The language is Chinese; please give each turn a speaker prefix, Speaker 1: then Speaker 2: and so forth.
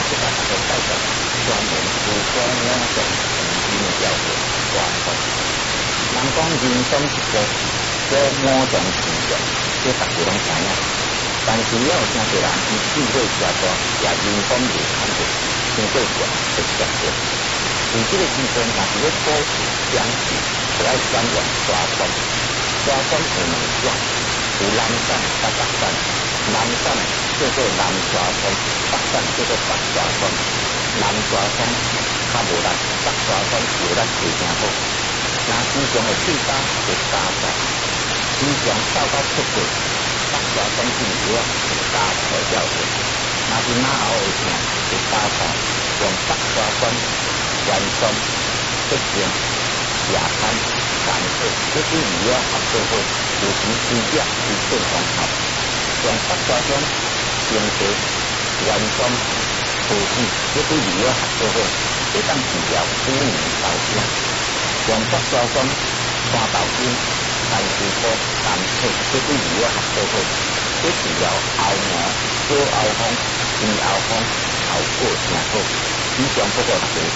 Speaker 1: 是甲大家介绍专门辅助两种黄金的条件大众。人讲人生一个做五种现象，这大家拢知影。但是也有真侪人伊智慧加大，也人工就看到经过上的结果。在这个时阵，若是要保持相信，就要选用沙山。沙山有两种，有南山甲北山。南山叫做南沙山，北山叫做北沙山。南沙山较无力，北沙山有力最正好。若时常的气干会加在，时常走到出过，北沙山进药会加材料的。若是哪后会痛会加在，用北沙山完全结晶夜餐感受，这对鱼啊合作好，有时水饺是最方合。用北沙山成茶完全无水，这对鱼啊合作好，会当治疗失眠头痛。用北沙山山豆精、干树果、甘草，这对鱼啊合作好，这治疗喉炎、小喉风、咽喉风，效果正好。以上不过大家。